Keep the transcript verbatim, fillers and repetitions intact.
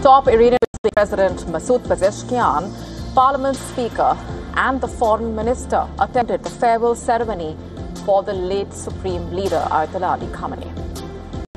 Top Iranian President Masoud Pezeshkian, Parliament Speaker and the Foreign Minister attended the farewell ceremony for the late Supreme Leader Ayatollah Ali Khamenei.